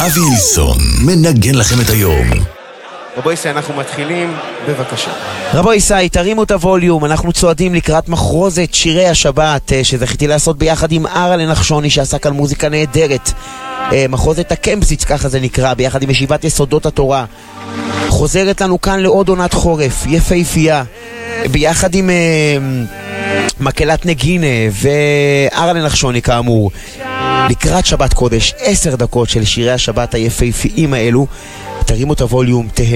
אבי ניסון מנגן לכם את היום. רבו ישי, אנחנו מתחילים, בבקשה. רבו ישי, תרימו את הווליום, אנחנו צועדים לקראת מחרוזת שירי השבת שזכיתי לעשות ביחד עם אהרן נחשוני שעסק על מוזיקה נהדרת. מחרוזת הקמפסיץ, ככה זה נקרא, ביחד עם ישיבת יסודות התורה. חוזרת לנו כאן לעוד עונת חורף, יפהפייה, ביחד עם מקהלת נגינה ואהרן נחשוני כאמור. לקראת שבת קודש, 10 דקות של שירי השבת היפהפיים האלו. תרימו את הווליום,